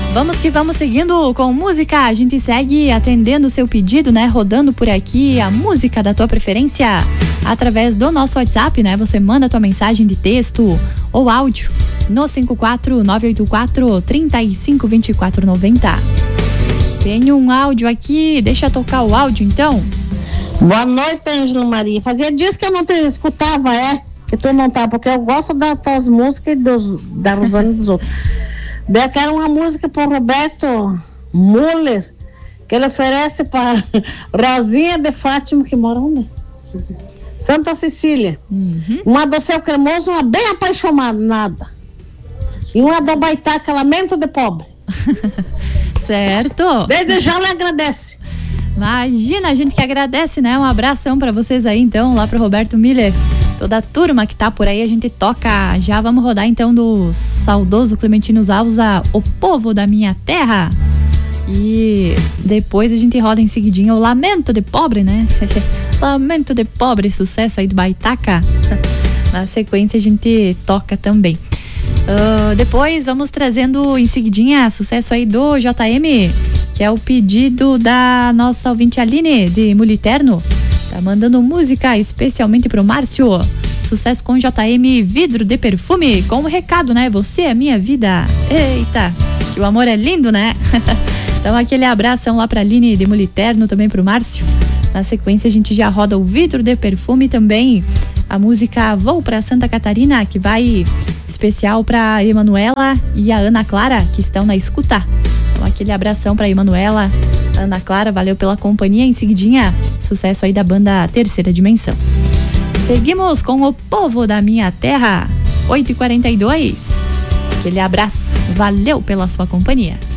Vamos que vamos seguindo com música. A gente segue atendendo o seu pedido, né? Rodando por aqui a música da tua preferência através do nosso WhatsApp, né? Você manda a tua mensagem de texto ou áudio no 54984-352490. Tem um áudio aqui, deixa eu tocar o áudio então. Boa noite, Ângelo Maria. Fazia dias que eu não te escutava, que tu não tá, porque eu gosto das tuas músicas e da Rosane e dos outros. Daí eu quero uma música pro Roberto Muller, que ele oferece para Rosinha de Fátima, que mora onde? Santa Cecília. Uma do Céu Cremoso, uma bem apaixonada. E uma do Baitaca, Lamento de Pobre. Certo. Desde já ele agradece. Imagina, a gente que agradece, né? Um abração pra vocês aí, então, lá pro Roberto Miller. Toda a turma que tá por aí, a gente toca. Já vamos rodar, então, do saudoso Clementino Alza, O Povo da Minha Terra. E depois a gente roda em seguidinho o Lamento de Pobre, né? Lamento de Pobre, sucesso aí do Baitaca. Na sequência a gente toca também. Depois vamos trazendo em seguidinha sucesso aí do JM, que é o pedido da nossa ouvinte Aline de Muliterno. Tá mandando música especialmente pro Márcio. Sucesso com JM, Vidro de Perfume, com um recado, né? Você é minha vida. Eita, que o amor é lindo, né? Então aquele abração lá pra Aline de Muliterno, também pro Márcio. Na sequência a gente já roda o Vidro de Perfume também. A música Vou pra Santa Catarina, que vai especial pra Emanuela e a Ana Clara, que estão na escuta. Então aquele abração pra Emanuela, Ana Clara, valeu pela companhia. Em seguidinha, sucesso aí da banda Terceira Dimensão. Seguimos com O Povo da Minha Terra, 8h42. Aquele abraço, valeu pela sua companhia.